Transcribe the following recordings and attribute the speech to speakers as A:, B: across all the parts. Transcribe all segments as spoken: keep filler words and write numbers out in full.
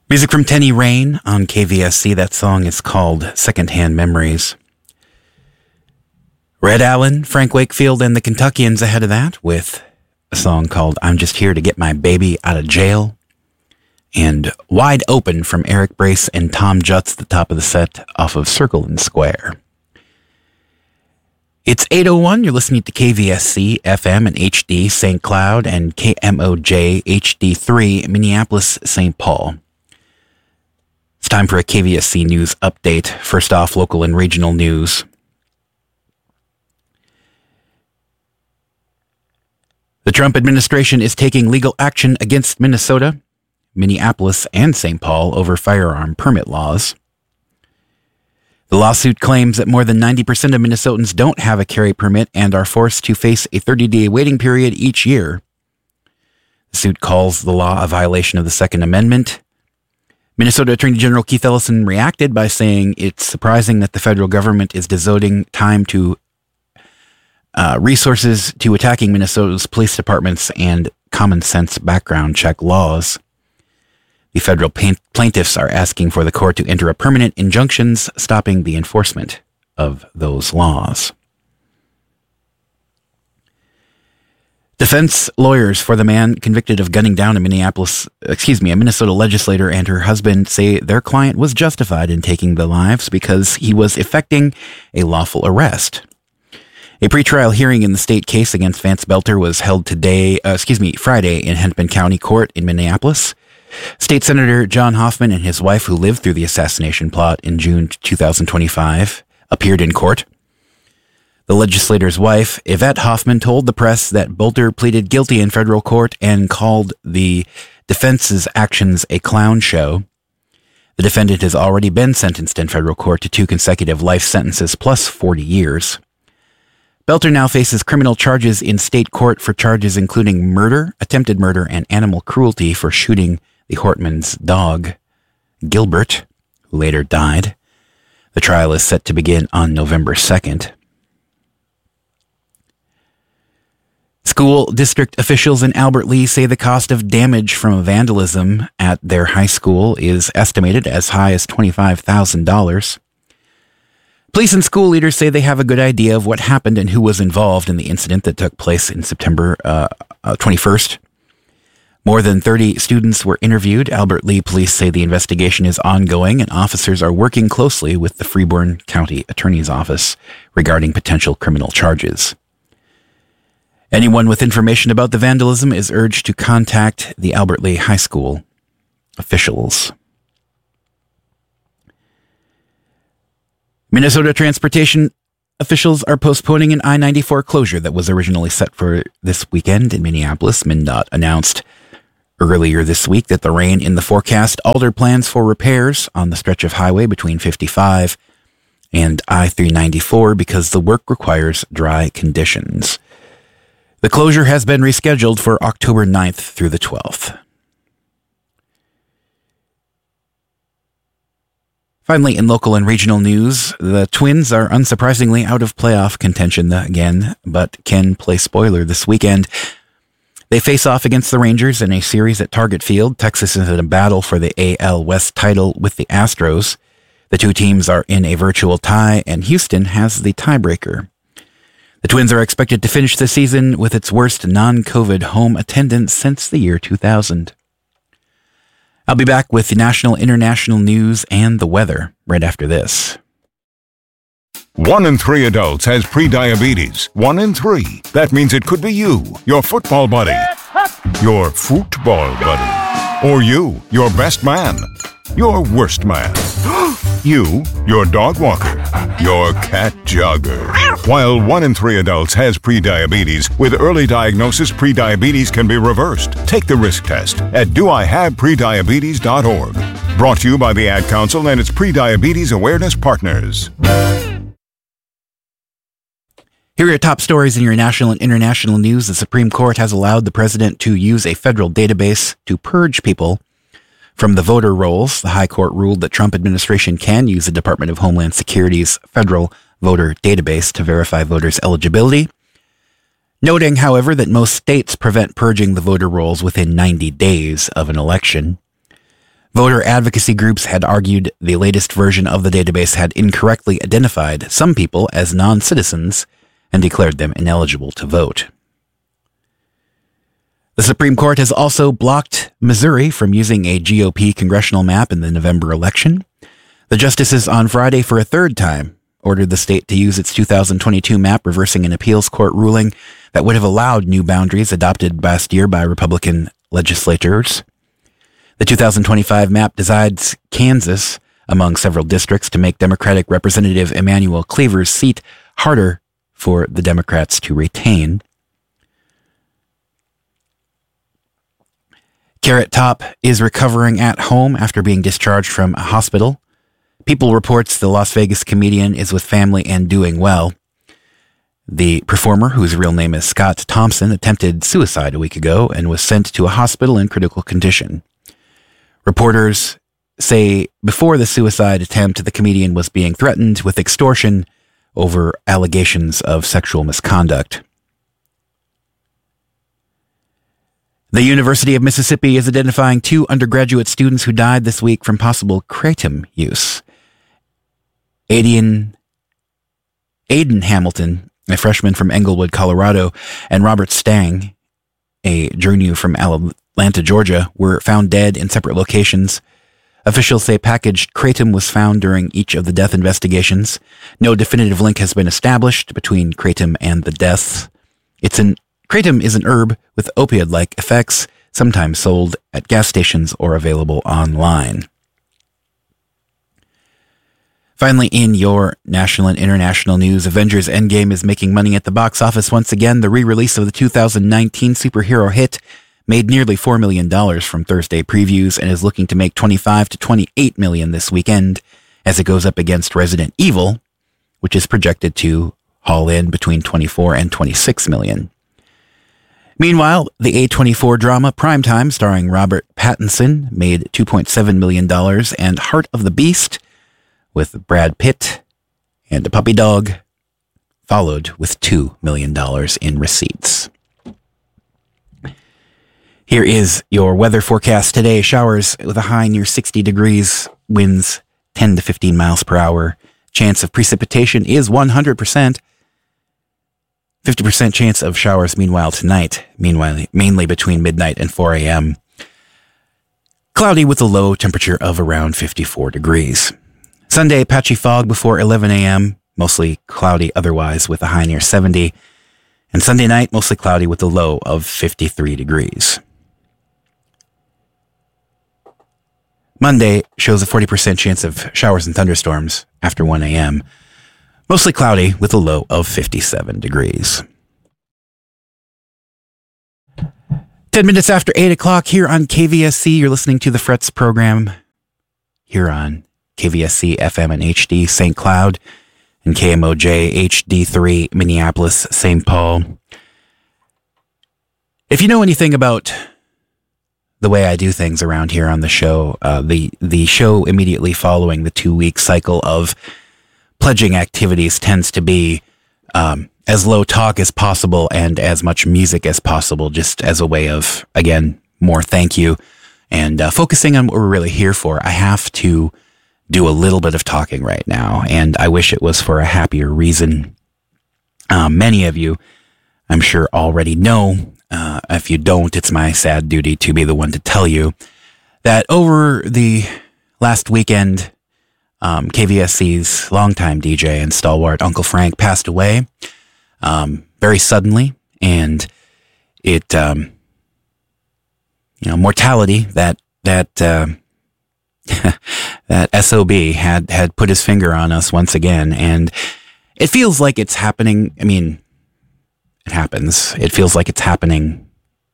A: Music from Tenny Rain on K V S C. That song is called Secondhand Memories. Red Allen, Frank Wakefield, and the Kentuckians ahead of that with a song called I'm Just Here to Get My Baby Out of Jail. And Wide Open from Eric Brace and Tom Jutz, the top of the set off of Circle and Square. It's eight oh one. You're listening to K V S C F M and H D Saint Cloud and K M O J H D three Minneapolis Saint Paul. It's time for a K V S C news update. First off, local and regional news. The Trump administration is taking legal action against Minnesota, Minneapolis, and Saint Paul over firearm permit laws. The lawsuit claims that more than ninety percent of Minnesotans don't have a carry permit and are forced to face a thirty-day waiting period each year. The suit calls the law a violation of the Second Amendment. Minnesota Attorney General Keith Ellison reacted by saying it's surprising that the federal government is devoting time to uh, resources to attacking Minnesota's police departments and common sense background check laws. The federal plaintiffs are asking for the court to enter a permanent injunctions stopping the enforcement of those laws. Defense lawyers for the man convicted of gunning down a Minneapolis, excuse me, a Minnesota legislator and her husband say their client was justified in taking the lives because he was effecting a lawful arrest. A pretrial hearing in the state case against Vance Belter was held today, uh, excuse me, Friday in Hennepin County Court in Minneapolis. State Senator John Hoffman and his wife, who lived through the assassination plot in June twenty twenty-five, appeared in court. The legislator's wife, Yvette Hoffman, told the press that Bolter pleaded guilty in federal court and called the defense's actions a clown show. The defendant has already been sentenced in federal court to two consecutive life sentences plus forty years. Belter now faces criminal charges in state court for charges including murder, attempted murder, and animal cruelty for shooting the Hortman's dog, Gilbert, who later died. The trial is set to begin on November second. School district officials in Albert Lea say the cost of damage from vandalism at their high school is estimated as high as twenty-five thousand dollars. Police and school leaders say they have a good idea of what happened and who was involved in the incident that took place in September uh, uh, twenty-first. More than thirty students were interviewed. Albert Lea police say the investigation is ongoing and officers are working closely with the Freeborn County Attorney's Office regarding potential criminal charges. Anyone with information about the vandalism is urged to contact the Albert Lea High School officials. Minnesota transportation officials are postponing an I ninety-four closure that was originally set for this weekend in Minneapolis. MnDOT announced earlier this week that the rain in the forecast altered plans for repairs on the stretch of highway between fifty-five and I three ninety-four because the work requires dry conditions. The closure has been rescheduled for October ninth through the twelfth. Finally, in local and regional news, the Twins are unsurprisingly out of playoff contention again, but can play spoiler this weekend. They face off against the Rangers in a series at Target Field. Texas is in a battle for the A L West title with the Astros. The two teams are in a virtual tie, and Houston has the tiebreaker. The Twins are expected to finish the season with its worst non-COVID home attendance since the year two thousand. I'll be back with the national, international news and the weather right after this.
B: One in three adults has prediabetes. One in three. That means it could be you, your football buddy, your football buddy, or you, your best man, your worst man, you, your dog walker, your cat jogger. While one in three adults has prediabetes, with early diagnosis, prediabetes can be reversed. Take the risk test at do I have prediabetes dot org. Brought to you by the Ad Council and its prediabetes awareness partners.
A: Here are your top stories in your national and international news. The Supreme Court has allowed the president to use a federal database to purge people from the voter rolls. The High Court ruled that Trump administration can use the Department of Homeland Security's federal voter database to verify voters' eligibility, noting, however, that most states prevent purging the voter rolls within ninety days of an election. Voter advocacy groups had argued the latest version of the database had incorrectly identified some people as non-citizens and declared them ineligible to vote. The Supreme Court has also blocked Missouri from using a G O P congressional map in the November election. The justices on Friday for a third time ordered the state to use its two thousand twenty-two map, reversing an appeals court ruling that would have allowed new boundaries adopted last year by Republican legislators. The two thousand twenty-five map divides Kansas among several districts to make Democratic Representative Emanuel Cleaver's seat harder for the Democrats to retain. Carrot Top is recovering at home after being discharged from a hospital. People reports the Las Vegas comedian is with family and doing well. The performer, whose real name is Scott Thompson, attempted suicide a week ago and was sent to a hospital in critical condition. Reporters say before the suicide attempt, the comedian was being threatened with extortion over allegations of sexual misconduct. The University of Mississippi is identifying two undergraduate students who died this week from possible kratom use. Aiden, Aiden Hamilton, a freshman from Englewood, Colorado, and Robert Stang, a junior from Atlanta, Georgia, were found dead in separate locations. Officials say packaged kratom was found during each of the death investigations. No definitive link has been established between kratom and the deaths. It's an Kratom is an herb with opioid-like effects, sometimes sold at gas stations or available online. Finally, in your national and international news, Avengers Endgame is making money at the box office once again. The re-release of the two thousand nineteen superhero hit made nearly four million dollars from Thursday previews and is looking to make twenty-five to twenty-eight million dollars this weekend as it goes up against Resident Evil, which is projected to haul in between twenty-four and twenty-six million dollars. Meanwhile, the A twenty-four drama Primetime, starring Robert Pattinson, made two point seven million dollars, and Heart of the Beast, with Brad Pitt and a puppy dog, followed with two million dollars in receipts. Here is your weather forecast today. Showers with a high near sixty degrees, winds ten to fifteen miles per hour. Chance of precipitation is one hundred percent. fifty percent chance of showers, meanwhile, tonight, meanwhile, mainly between midnight and four a.m. Cloudy with a low temperature of around fifty-four degrees. Sunday, patchy fog before eleven a.m., mostly cloudy otherwise with a high near seventy. And Sunday night, mostly cloudy with a low of fifty-three degrees. Monday shows a forty percent chance of showers and thunderstorms after one a.m., mostly cloudy with a low of fifty-seven degrees. Ten minutes after eight o'clock here on K V S C, you're listening to the Frets program here on K V S C F M and H D Saint Cloud and K M O J H D three Minneapolis Saint Paul. If you know anything about the way I do things around here on the show, uh, the, the show immediately following the two-week cycle of pledging activities tends to be um, as low talk as possible and as much music as possible, just as a way of, again, more thank you and uh, focusing on what we're really here for. I have to do a little bit of talking right now, and I wish it was for a happier reason. Uh, many of you, I'm sure, already know. Uh, if you don't, it's my sad duty to be the one to tell you that over the last weekend, Um, K V S C's longtime D J and stalwart Uncle Frank passed away um, very suddenly, and it, um, you know, mortality that that uh, that S O B had had put his finger on us once again, and it feels like it's happening. I mean, it happens. It feels like it's happening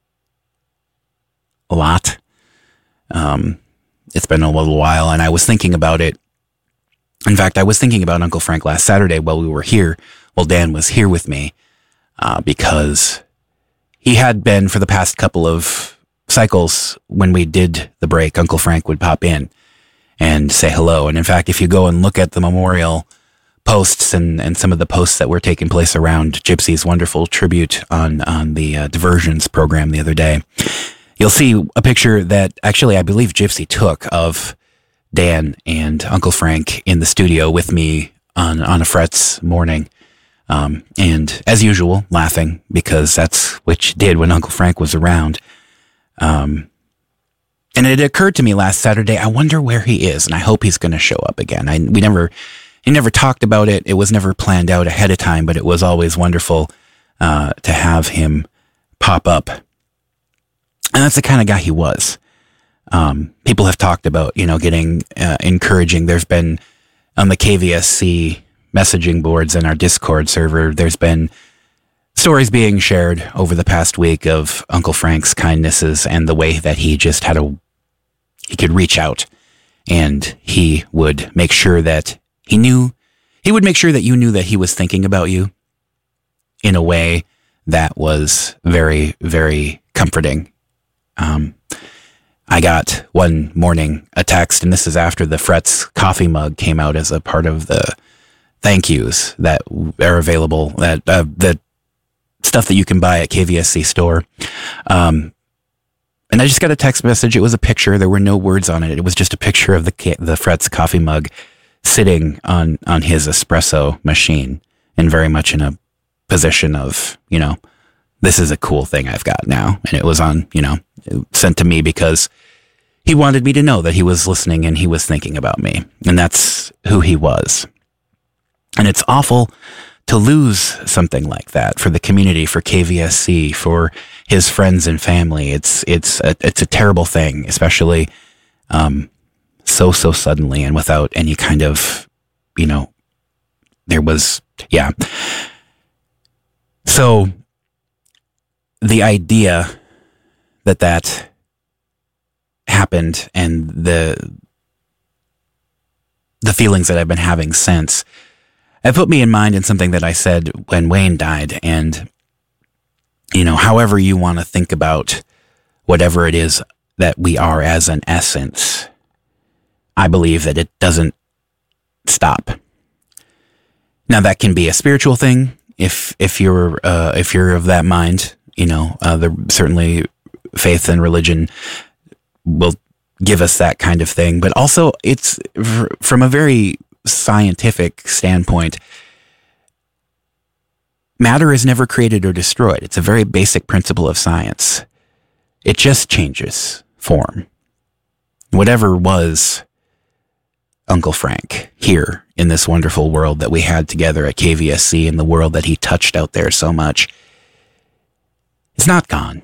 A: a lot. Um, it's been a little while, and I was thinking about it. In fact, I was thinking about Uncle Frank last Saturday while we were here, while Dan was here with me, uh, because he had been, for the past couple of cycles, when we did the break, Uncle Frank would pop in and say hello. And in fact, if you go and look at the memorial posts and, and some of the posts that were taking place around Gypsy's wonderful tribute on, on the uh, Diversions program the other day, you'll see a picture that actually I believe Gypsy took of Dan and Uncle Frank in the studio with me on, on a Frets morning. Um, and as usual, laughing because that's what you did when Uncle Frank was around. Um, and it occurred to me last Saturday, I wonder where he is, and I hope he's going to show up again. I, we never, he never talked about it. It was never planned out ahead of time, but it was always wonderful, uh, to have him pop up. And that's the kind of guy he was. Um, people have talked about, you know, getting, uh, encouraging. There's been on the K V S C messaging boards in our Discord server, there's been stories being shared over the past week of Uncle Frank's kindnesses and the way that he just had a, he could reach out and he would make sure that he knew, he would make sure that you knew that he was thinking about you in a way that was very, very comforting. Um, I got one morning a text, and this is after the Frets coffee mug came out as a part of the thank yous that are available, that uh, the stuff that you can buy at K V S C store. Um, and I just got a text message. It was a picture. There were no words on it. It was just a picture of the the Frets coffee mug sitting on, on his espresso machine and very much in a position of, you know, this is a cool thing I've got now. And it was on, you know, sent to me because he wanted me to know that he was listening and he was thinking about me. And that's who he was. And it's awful to lose something like that for the community, for K V S C, for his friends and family. It's, it's a, it's a terrible thing, especially, um, so, so suddenly and without any kind of, you know, there was, yeah. So the idea that that happened and the, the feelings that I've been having since, it put me in mind in something that I said when Wayne died. And, you know, however you want to think about whatever it is that we are as an essence, I believe that it doesn't stop. Now that can be a spiritual thing. If, if you're, uh, if you're of that mind, you know, uh, the, certainly faith and religion will give us that kind of thing. But also it's from a very scientific standpoint, matter is never created or destroyed. It's a very basic principle of science. It just changes form. Whatever was Uncle Frank here in this wonderful world that we had together at K V S C, and the world that he touched out there so much, it's not gone.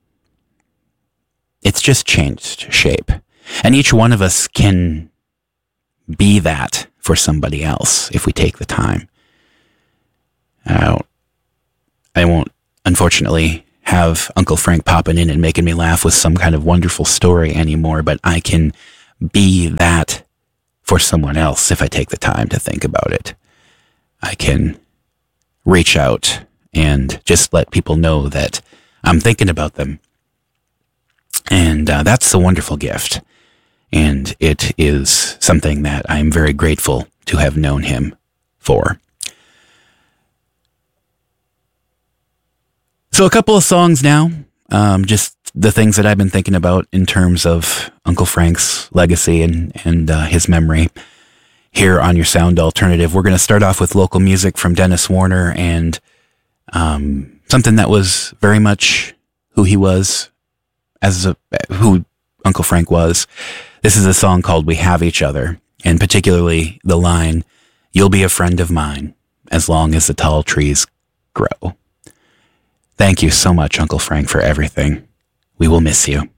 A: It's just changed shape. And each one of us can be that for somebody else if we take the time. I don't, I won't, unfortunately, have Uncle Frank popping in and making me laugh with some kind of wonderful story anymore, but I can be that for someone else if I take the time to think about it. I can reach out and just let people know that I'm thinking about them. And uh, that's a wonderful gift. And it is something that I'm very grateful to have known him for. So a couple of songs now, um, just the things that I've been thinking about in terms of Uncle Frank's legacy and, and uh, his memory here on your Sound Alternative. We're going to start off with local music from Dennis Warner and um, something that was very much who he was, as a, who Uncle Frank was. This is a song called We Have Each Other, and particularly the line, "You'll be a friend of mine as long as the tall trees grow." Thank you so much, Uncle Frank, for everything. We will miss you.